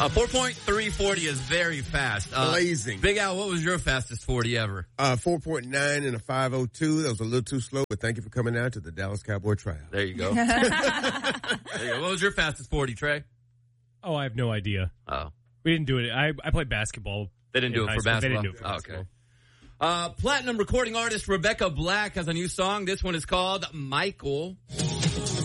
4.340 is very fast. Blazing. Big Al, what was your fastest 40 ever? 4.9 and a 5.02. That was a little too slow, but thank you for coming out to the Dallas Cowboy Tryout. There you go. There you go. What was your fastest 40, Trey? Oh, I have no idea. Oh. We didn't do it. I played basketball. They didn't do it for basketball? They didn't do it for basketball. Okay. Platinum recording artist Rebecca Black has a new song. This one is called Michael.